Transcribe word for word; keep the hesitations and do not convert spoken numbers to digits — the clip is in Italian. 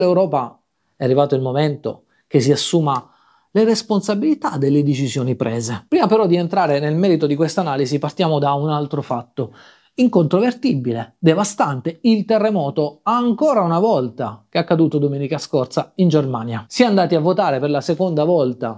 L'Europa è arrivato il momento che si assuma le responsabilità delle decisioni prese. Prima però di entrare nel merito di questa analisi partiamo da un altro fatto incontrovertibile, devastante, il terremoto ancora una volta che è accaduto domenica scorsa in Germania. Si è andati a votare per la seconda volta